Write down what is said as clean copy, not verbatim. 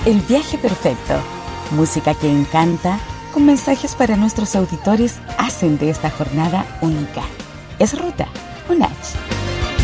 El viaje perfecto. Música que encanta, con mensajes para nuestros auditores, hacen de esta jornada única. Es Ruta, UNACH.